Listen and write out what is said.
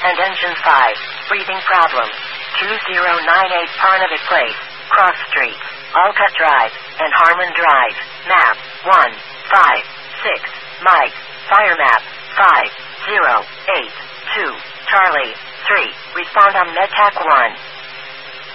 and engine 5. Breathing problems. 2098 Parnavic Place, Cross Street, Alcott Drive, and Harmon Drive. Map 156. Mike. Fire map 5082. Charlie 3. Respond on MedTac 1.